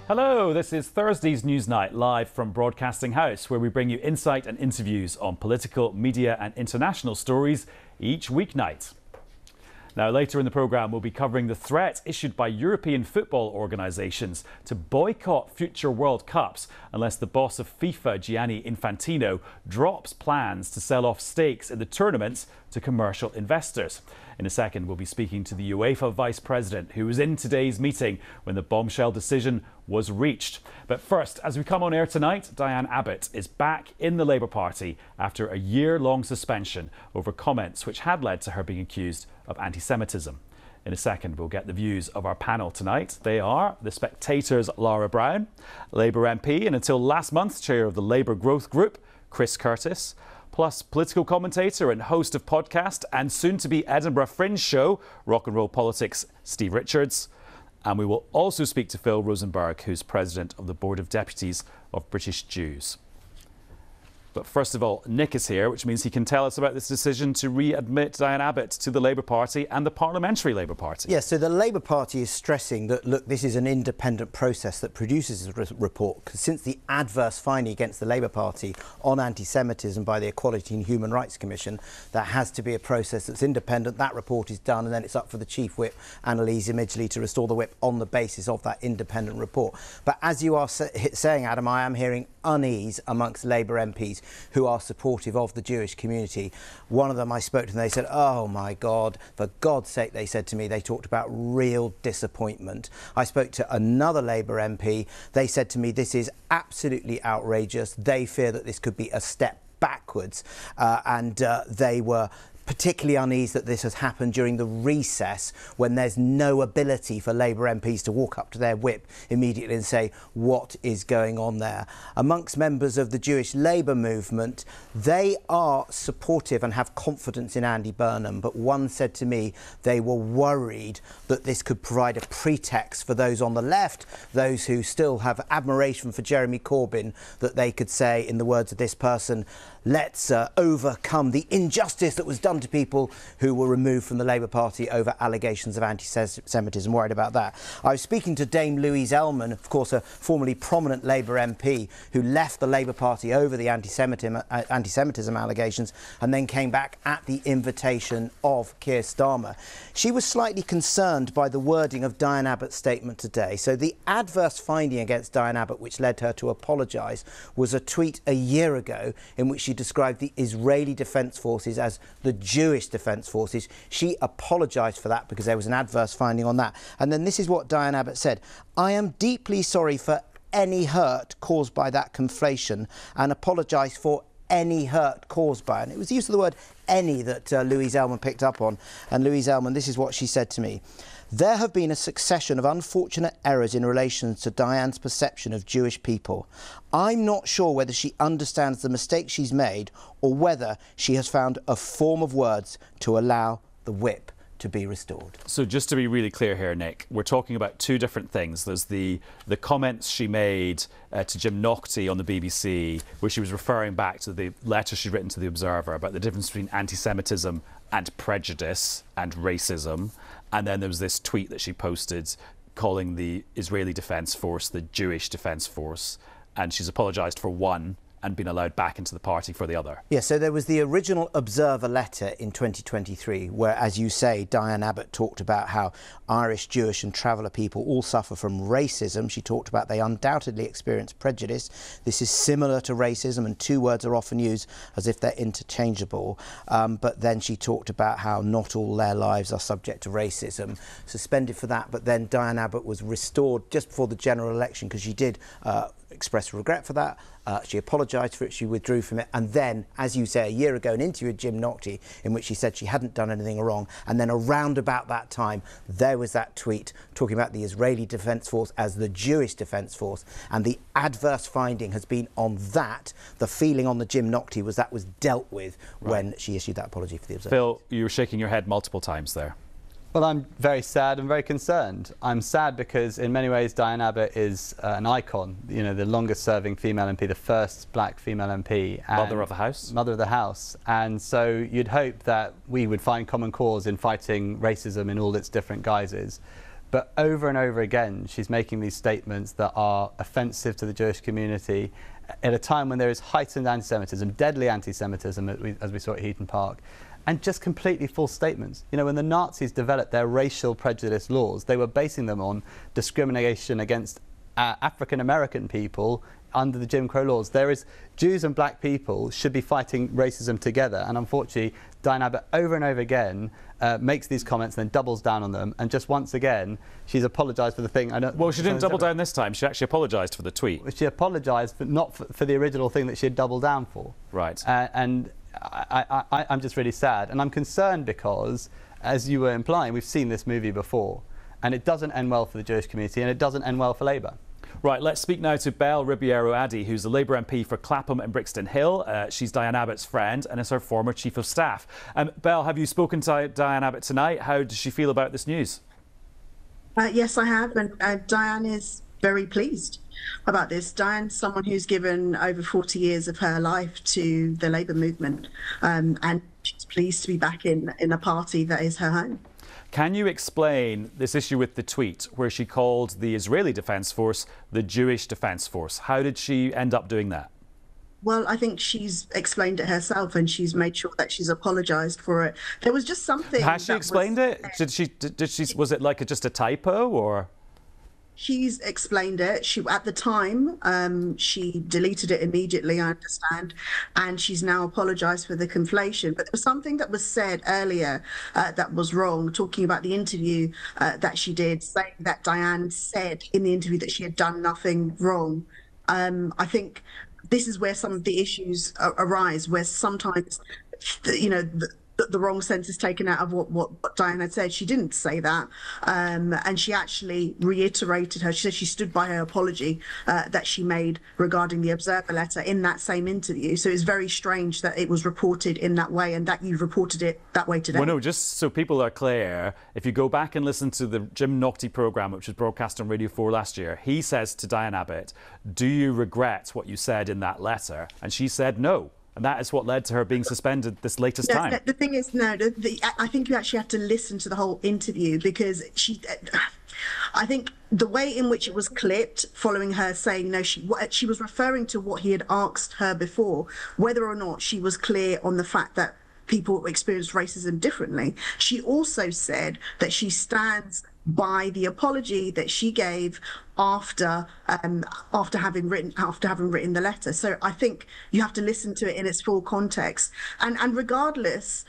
Hello, this is Thursday's Newsnight live from Broadcasting House, where we bring you insight and interviews on political, media and international stories each weeknight. Now, later in the programme, we'll be covering the threat issued by European football organisations to boycott future World Cups unless the boss of FIFA, Gianni Infantino, drops plans to sell off stakes in the tournaments to commercial investors. In a second, we'll be speaking to the UEFA Vice President, who was in today's meeting when the bombshell decision was reached. But first, as we come on air tonight, Diane Abbott is back in the Labour Party after a year-long suspension over comments which had led to her being accused of anti-Semitism. In a second, we'll get the views of our panel tonight. They are The Spectator's Laura Brown, Labour MP and until last month chair of the Labour Growth Group, Chris Curtis, plus political commentator and host of podcast and soon-to-be Edinburgh Fringe show, Rock and Roll Politics, Steve Richards. And we will also speak to Phil Rosenberg, who's president of the Board of Deputies of British Jews. But first of all, Nick is here, which means he can tell us about this decision to readmit Diane Abbott to the Labour Party and the Parliamentary Labour Party. Yes, so the Labour Party is stressing that, look, this is an independent process that produces this report, because since the adverse finding against the Labour Party on anti-Semitism by the Equality and Human Rights Commission, there has to be a process that's independent. That report is done, and then it's up for the Chief Whip, Annalise Midgley, to restore the whip on the basis of that independent report. But as you are saying, Adam, I am hearing unease amongst Labour MPs who are supportive of the Jewish community. One of them, I spoke to them, they said, oh my God, for God's sake, they said to me, they talked about real disappointment. I spoke to another Labour MP, they said to me, this is absolutely outrageous. They fear that this could be a step backwards, and they were particularly uneasy that this has happened during the recess when there's no ability for Labour MPs to walk up to their whip immediately and say what is going on there. Amongst members of the Jewish Labour movement, they are supportive and have confidence in Andy Burnham, but one said to me they were worried that this could provide a pretext for those on the left, those who still have admiration for Jeremy Corbyn, that they could say, in the words of this person, let's overcome the injustice that was done to people who were removed from the Labour Party over allegations of anti-Semitism, worried about that. I was speaking to Dame Louise Ellman, of course a formerly prominent Labour MP who left the Labour Party over the anti-Semitism allegations and then came back at the invitation of Keir Starmer. She was slightly concerned by the wording of Diane Abbott's statement today. So the adverse finding against Diane Abbott, which led her to apologise, was a tweet a year ago in which she described the Israeli Defence Forces as the Jewish Defence Forces. She apologised for that because there was an adverse finding on that. And then this is what Diane Abbott said: I am deeply sorry for any hurt caused by that conflation and apologise for any hurt caused by it. And it was the use of the word any that Louise Ellman picked up on. And Louise Ellman, this is what she said to me. There have been a succession of unfortunate errors in relation to Diane's perception of Jewish people. I'm not sure whether she understands the mistake she's made or whether she has found a form of words to allow the whip to be restored. So just to be really clear here, Nick, we're talking about two different things. There's the comments she made to Jim Naughtie on the BBC, where she was referring back to the letter she'd written to The Observer about the difference between anti-Semitism and prejudice and racism. And then there was this tweet that she posted calling the Israeli Defence Force the Jewish Defence Force. And she's apologised for one and been allowed back into the party for the other. Yeah, so there was the original Observer letter in 2023 where, as you say, Diane Abbott talked about how Irish, Jewish and traveller people all suffer from racism. She talked about they undoubtedly experience prejudice. This is similar to racism, and two words are often used as if they're interchangeable. But then she talked about how not all their lives are subject to racism. Suspended for that, but then Diane Abbott was restored just before the general election because she did express regret for that. She apologised for it, she withdrew from it, and then, as you say, a year ago, an interview with Jim Naughtie in which she said she hadn't done anything wrong, and then around about that time there was that tweet talking about the Israeli Defence Force as the Jewish Defence Force, and the adverse finding has been on that. The feeling on the Jim Naughtie was that was dealt with when she issued that apology for the Observer. Phil, you were shaking your head multiple times there. Well, I'm very sad and very concerned. I'm sad because in many ways Diane Abbott is an icon, you know, the longest serving female MP, the first black female MP. Mother of the House. Mother of the House. And so you'd hope that we would find common cause in fighting racism in all its different guises. But over and over again, she's making these statements that are offensive to the Jewish community at a time when there is heightened anti-Semitism, deadly anti-Semitism, as we saw at Heaton Park, and just completely false statements. You know, when the Nazis developed their racial prejudice laws, they were basing them on discrimination against African-American people under the Jim Crow laws. There is Jews and black people should be fighting racism together, and unfortunately Diane Abbott over and over again makes these comments and then doubles down on them, and just once again she's apologised for the thing. Well, she didn't double down this time. She actually apologised for the tweet. She apologised, but not for the original thing that she had doubled down for. Right. And I'm just really sad, and I'm concerned because, as you were implying, we've seen this movie before, and it doesn't end well for the Jewish community, and it doesn't end well for Labour. Right, let's speak now to Belle Ribeiro Addy, who's the Labour MP for Clapham and Brixton Hill. She's Diane Abbott's friend and is her former Chief of Staff. Belle, have you spoken to Diane Abbott tonight? How does she feel about this news? Yes, I have, and Diane is very pleased about this. Diane's someone who's given over 40 years of her life to the Labour movement, and she's pleased to be back in a party that is her home. Can you explain this issue with the tweet where she called the Israeli Defence Force the Jewish Defence Force? How did she end up doing that? Well, I think she's explained it herself, and she's made sure that she's apologised for it. There was just something. Has she explained it? Did she? Was it like just a typo, or? She's explained it. At the time, she deleted it immediately, I understand, and she's now apologised for the conflation. But there was something that was said earlier that was wrong, talking about the interview that she did, saying that Diane said in the interview that she had done nothing wrong. I think this is where some of the issues arise, where sometimes, the wrong sense is taken out of what Diane had said. She didn't say that, and she actually reiterated she said she stood by her apology that she made regarding the Observer letter in that same interview. So it's very strange that it was reported in that way, and that you've reported it that way today. Well, no, just so people are clear, if you go back and listen to the Jim Naughtie programme, which was broadcast on Radio 4 last year, he says to Diane Abbott, "Do you regret what you said in that letter?" And she said no. And that is what led to her being suspended this latest time. The thing is, I think you actually have to listen to the whole interview, because I think the way in which it was clipped following her saying no, she was referring to what he had asked her before, whether or not she was clear on the fact that people experience racism differently. She also said that she stands by the apology that she gave after having written the letter. So I think you have to listen to it in its full context, and regardless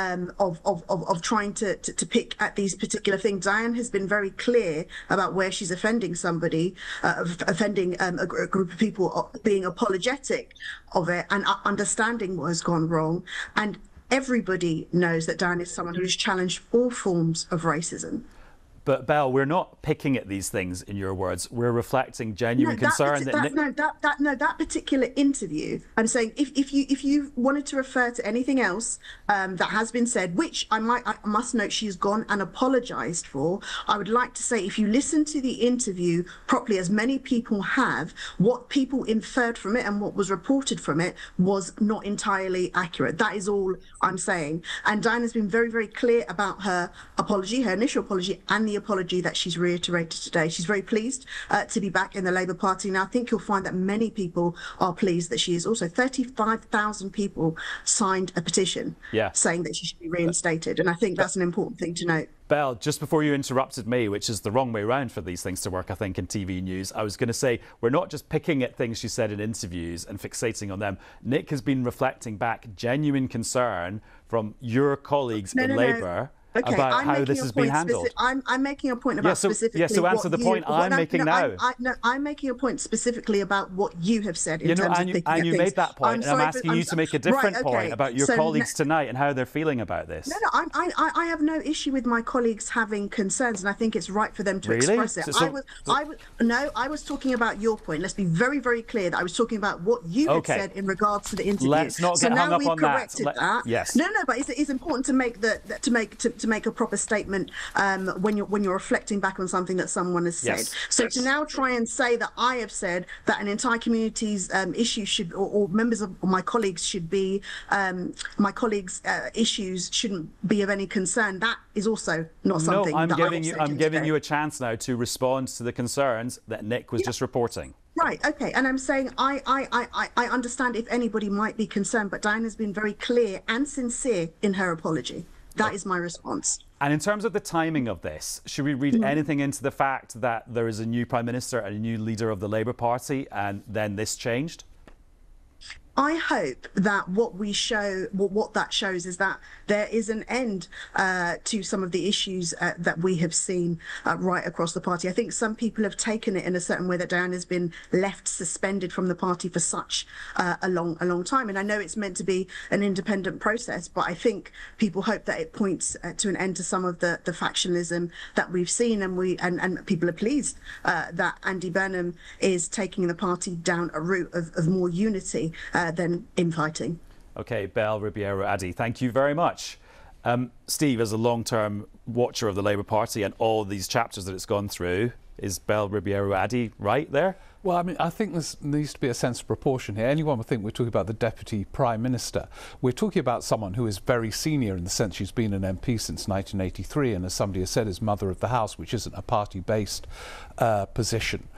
of trying to pick at these particular things, Diane has been very clear about where she's offending somebody, offending a group of people, being apologetic of it and understanding what has gone wrong. And everybody knows that Diane is someone who has challenged all forms of racism. But Belle, we're not picking at these things, in your words. We're reflecting genuine concern. That particular interview, I'm saying if you wanted to refer to anything else that has been said, which I must note she's gone and apologised for, I would like to say, if you listen to the interview properly, as many people have, what people inferred from it and what was reported from it was not entirely accurate. That is all I'm saying. And Diane has been very, very clear about her apology, her initial apology, and the apology that she's reiterated today. She's very pleased to be back in the Labour Party. Now, I think you'll find that many people are pleased that she is also. 35,000 people signed a petition saying that she should be reinstated. And I think that's an important thing to note. Belle, just before you interrupted me, which is the wrong way around for these things to work, I think, in TV news, I was going to say, we're not just picking at things she said in interviews and fixating on them. Nick has been reflecting back genuine concern from your colleagues in Labour. Okay, about how this has been handled. I'm making a point about specifically. So answer the point I'm making now. I'm making a point specifically about what you have said in terms of picking at things. And you made that point, and I'm asking you to make a different point about your colleagues tonight and how they're feeling about this. No, I have no issue with my colleagues having concerns, and I think it's right for them to express it. I was talking about your point. Let's be very, very clear that I was talking about what you had said in regards to the interview. Let's not get hung up on that. Yes. No, but it's important to make to make a proper statement when you're reflecting back on something that someone has said. Yes. So to now try and say that I have said that an entire community's issue should, or members of my colleagues should be, issues shouldn't be of any concern, that is also not something. No, I'm that giving you a chance now to respond to the concerns that Nick was just reporting. Right, okay, and I'm saying I understand if anybody might be concerned, but Diana's been very clear and sincere in her apology. That is my response. And in terms of the timing of this, should we read anything into the fact that there is a new Prime Minister and a new leader of the Labour Party and then this changed? I hope that what that shows is that there is an end to some of the issues that we have seen right across the party. I think some people have taken it in a certain way that Diana's been left suspended from the party for such a long time. And I know it's meant to be an independent process, but I think people hope that it points to an end to some of the factionalism that we've seen, and people are pleased that Andy Burnham is taking the party down a route of more unity than infighting. OK, Belle Ribeiro Addy, thank you very much. Steve, as a long-term watcher of the Labour Party and all these chapters that it's gone through, is Belle Ribeiro Addy right there? Well, I mean, I think there needs to be a sense of proportion here. Anyone would think we're talking about the Deputy Prime Minister. We're talking about someone who is very senior in the sense she's been an MP since 1983 and, as somebody has said, is Mother of the House, which isn't a party-based position.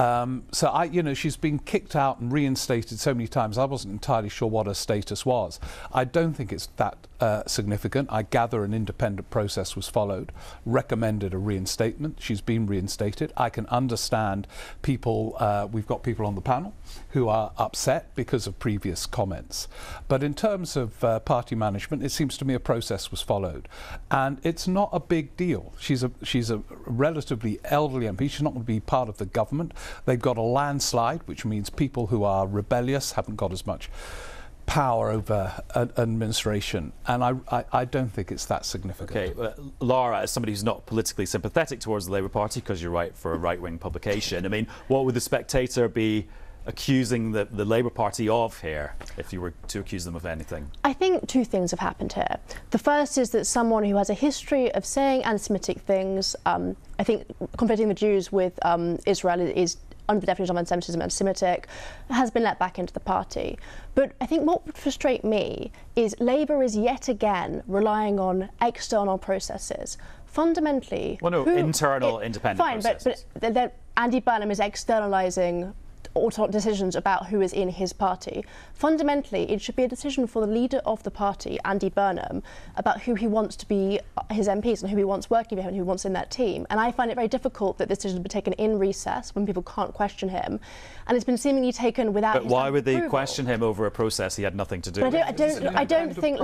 So, she's been kicked out and reinstated so many times, I wasn't entirely sure what her status was. I don't think it's that significant. I gather an independent process was followed, recommended a reinstatement. She's been reinstated. I can understand people, we've got people on the panel who are upset because of previous comments. But in terms of party management, it seems to me a process was followed. And it's not a big deal. She's a relatively elderly MP. She's not going to be part of the government. They've got a landslide, which means people who are rebellious haven't got as much power over administration, and I don't think it's that significant. OK, Laura, as somebody who's not politically sympathetic towards the Labour Party, because you write for a right-wing publication, I mean, what would the Spectator be accusing the Labour Party of here, if you were to accuse them of anything? I think two things have happened here. The first is that someone who has a history of saying anti-Semitic things, I think conflating the Jews with Israel is under the definition of anti-Semitism, anti-Semitic, has been let back into the party. But I think what would frustrate me is Labour is yet again relying on external processes. Fundamentally, internal independent processes. But Andy Burnham is externalising decisions about who is in his party. Fundamentally, it should be a decision for the leader of the party, Andy Burnham, about who he wants to be his MPs and who he wants working with him and who he wants in that team. And I find it very difficult that this decision has been taken in recess when people can't question him, and it's been seemingly taken without. But why would they approval. question him over a process he had nothing to do with? I don't think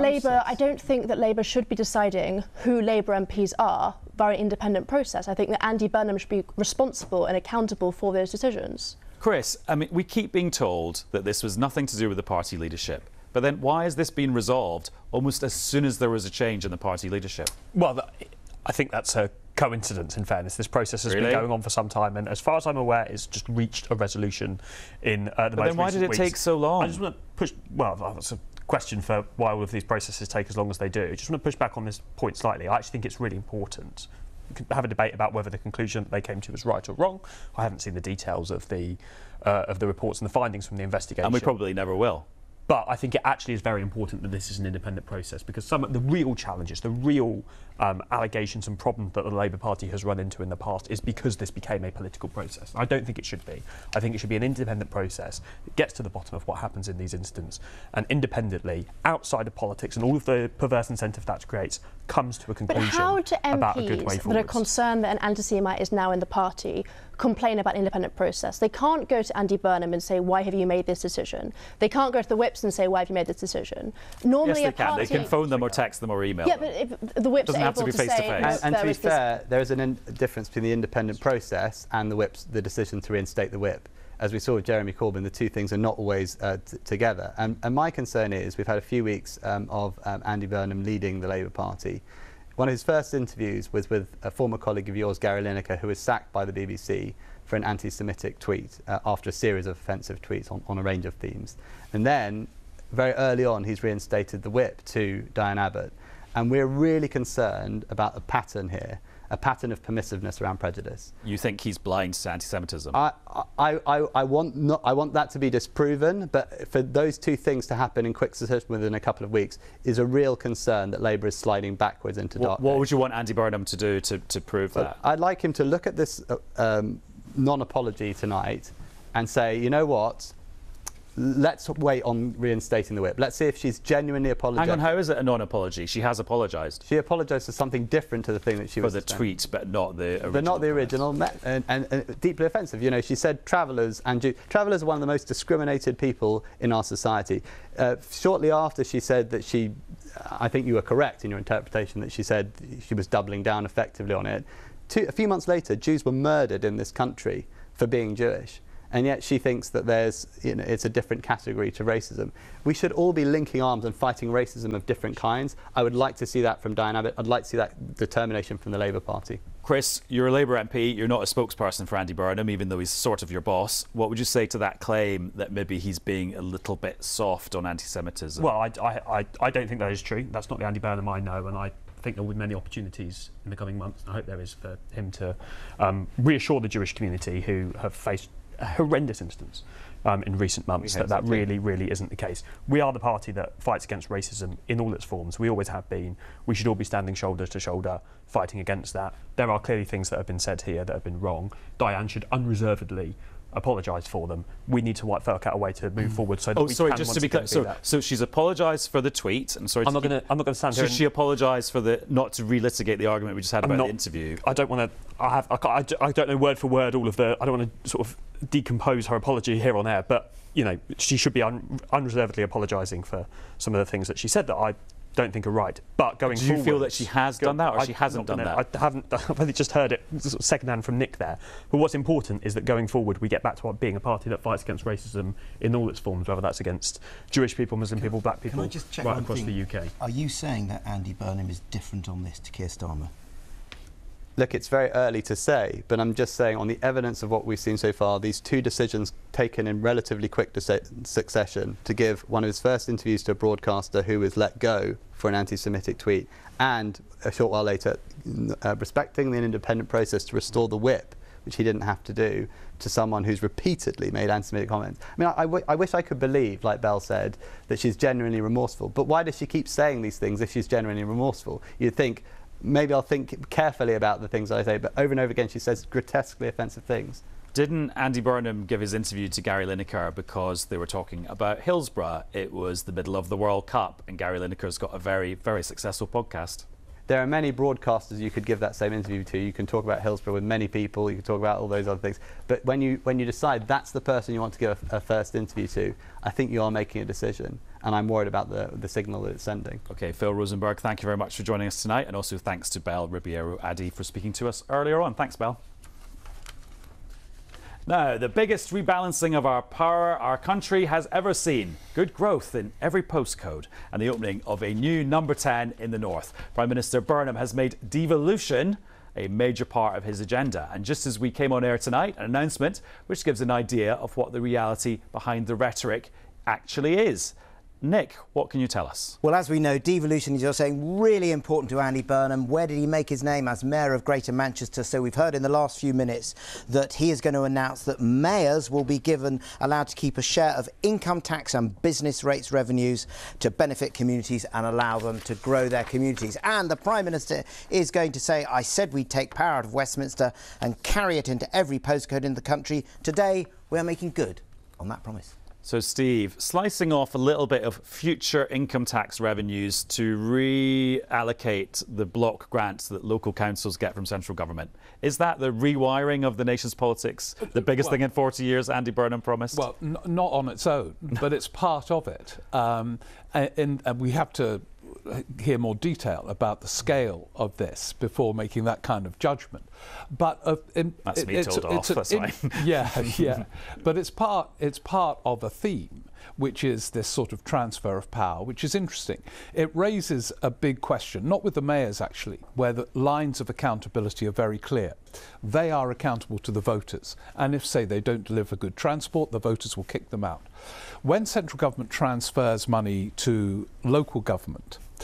that Labour should be deciding who Labour MPs are via an independent process. I think that Andy Burnham should be responsible and accountable for those decisions. Chris, I mean, we keep being told that this was nothing to do with the party leadership. But then why has this been resolved almost as soon as there was a change in the party leadership? Well, I think that's a coincidence, in fairness. This process has been going on for some time, and as far as I'm aware, it's just reached a resolution in the most recent weeks. But then why did it take so long? I just want to push... Well, that's a question for why all of these processes take as long as they do. I just want to push back on this point slightly. I actually think it's really important. We can have a debate about whether the conclusion that they came to was right or wrong. I haven't seen the details of the reports and the findings from the investigation. And we probably never will. But I think it actually is very important that this is an independent process, because some of the real challenges, the real allegations and problems that the Labour Party has run into in the past is because this became a political process. I don't think it should be. I think it should be an independent process that gets to the bottom of what happens in these incidents, and independently, outside of politics and all of the perverse incentive that creates, comes to a conclusion about a good way forward. But how do MPs that are concerned that an anti-Semite is now in the party complain about an independent process? They can't go to Andy Burnham and say, why have you made this decision? They can't go to the whips and say, why have you made this decision? Normally, yes, they can. They can phone them or text them or email them. Yeah, but if the whips doesn't have to be face to face. And to be fair, there is a difference between the independent process and the decision to reinstate the whip. As we saw with Jeremy Corbyn, the two things are not always together. And my concern is we've had a few weeks of Andy Burnham leading the Labour Party. One of his first interviews was with a former colleague of yours, Gary Lineker, who was sacked by the BBC for an anti-Semitic tweet after a series of offensive tweets on a range of themes. And then, very early on, he's reinstated the whip to Diane Abbott. And we're really concerned about a pattern here, a pattern of permissiveness around prejudice. You think he's blind to anti-Semitism? I want that to be disproven, but for those two things to happen in quick succession within a couple of weeks is a real concern that Labour is sliding backwards into dark. What would you want Andy Burnham to do to prove that? I'd like him to look at this non-apology tonight and say, you know what? Let's wait on reinstating the whip. Let's see if she's genuinely apologised. Hang on, how is it a non-apology? She has apologised. She apologised for something different to the thing that she was. For the tweet, but not the original. But not the original, and deeply offensive. You know, she said travellers and Jews. Travellers are one of the most discriminated people in our society. Shortly after she said that I think you were correct in your interpretation that she said she was doubling down effectively on it. A few months later, Jews were murdered in this country for being Jewish. And yet she thinks that it's a different category to racism. We should all be linking arms and fighting racism of different kinds. I would like to see that from Diane Abbott. I'd like to see that determination from the Labour Party. Chris, you're a Labour MP. You're not a spokesperson for Andy Burnham, even though he's sort of your boss. What would you say to that claim that maybe he's being a little bit soft on anti-Semitism? Well, I don't think that is true. That's not the Andy Burnham I know, and I think there will be many opportunities in the coming months. I hope there is for him to reassure the Jewish community who have faced a horrendous instance in recent months that really isn't the case. We are the party that fights against racism in all its forms. We always have been. We should all be standing shoulder to shoulder fighting against that. There are clearly things that have been said here that have been wrong. Diane should unreservedly apologise for them. We need to work out a way to move forward so that we can just to be clear, so she's apologised for the tweet. And sorry, I'm not going to stand here. Should she apologise for not to relitigate the argument we just had about the interview? I don't want to. I don't know word for word all of the. I don't want to sort of decompose her apology here on air, but you know, she should be unreservedly apologising for some of the things that she said that I don't think are right. But going forward, do you feel that she has done that, or she hasn't done that? I've only just heard it sort of secondhand from Nick there. But what's important is that going forward, we get back to being a party that fights against racism in all its forms, whether that's against Jewish people, Muslim people, black people, right across the UK. Are you saying that Andy Burnham is different on this to Keir Starmer? Look, it's very early to say, but I'm just saying on the evidence of what we've seen so far, these two decisions taken in relatively quick succession to give one of his first interviews to a broadcaster who was let go for an anti-Semitic tweet, and a short while later respecting the independent process to restore the whip, which he didn't have to do, to someone who's repeatedly made anti-Semitic comments. I mean, I wish I could believe, like Belle said, that she's genuinely remorseful. But why does she keep saying these things if she's genuinely remorseful? You'd think, maybe I'll think carefully about the things I say, but over and over again she says grotesquely offensive things. Didn't Andy Burnham give his interview to Gary Lineker because they were talking about Hillsborough? It was the middle of the World Cup, and Gary Lineker's got a very, very successful podcast. There are many broadcasters you could give that same interview to. You can talk about Hillsborough with many people, you can talk about all those other things. But when you decide that's the person you want to give a first interview to, I think you are making a decision. And I'm worried about the signal that it's sending. OK, Phil Rosenberg, thank you very much for joining us tonight. And also thanks to Belle Ribeiro Addy for speaking to us earlier on. Thanks, Belle. Now, the biggest rebalancing of our power our country has ever seen. Good growth in every postcode and the opening of a new number 10 in the north. Prime Minister Burnham has made devolution a major part of his agenda. And just as we came on air tonight, an announcement which gives an idea of what the reality behind the rhetoric actually is. Nick, what can you tell us? Well, as we know, devolution, as you're saying, really important to Andy Burnham. Where did he make his name? As Mayor of Greater Manchester. So we've heard in the last few minutes that he is going to announce that mayors will be allowed to keep a share of income tax and business rates revenues to benefit communities and allow them to grow their communities. And the Prime Minister is going to say, I said we'd take power out of Westminster and carry it into every postcode in the country. Today, we are making good on that promise. So, Steve, slicing off a little bit of future income tax revenues to reallocate the block grants that local councils get from central government. Is that the rewiring of the nation's politics? The biggest thing in 40 years, Andy Burnham promised? Well, not on its own, but it's part of it. And we have to hear more detail about the scale of this before making that kind of judgment. But that's me told off. That's fine. Yeah. But it's part of a theme, which is this sort of transfer of power, which is interesting. It raises a big question, not with the mayors actually, where the lines of accountability are very clear. They are accountable to the voters, and if, say, they don't deliver good transport, the voters will kick them out. When central government transfers money to local government,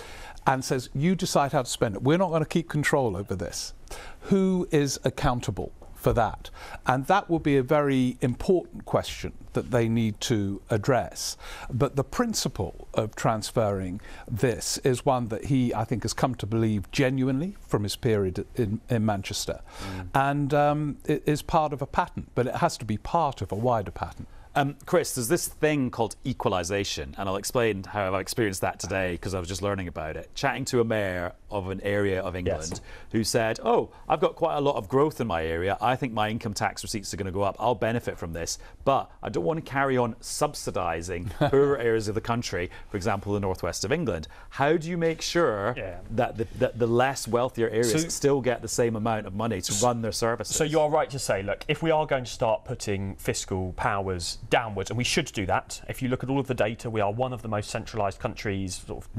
and says, you decide how to spend it. We're not going to keep control over this. Who is accountable for that? And that will be a very important question that they need to address. But the principle of transferring this is one that he, I think, has come to believe genuinely from his period in Manchester. And it is part of a pattern, but it has to be part of a wider pattern. Chris, there's this thing called equalisation, and I'll explain how I've experienced that today because I was just learning about it. Chatting to a mayor of an area of England who said, oh, I've got quite a lot of growth in my area. I think my income tax receipts are going to go up. I'll benefit from this, but I don't want to carry on subsidising poorer areas of the country, for example, the northwest of England. How do you make sure that the less wealthier areas still get the same amount of money to run their services? So you're right to say, look, if we are going to start putting fiscal powers downwards, and we should do that. If you look at all of the data, we are one of the most centralised countries, sort of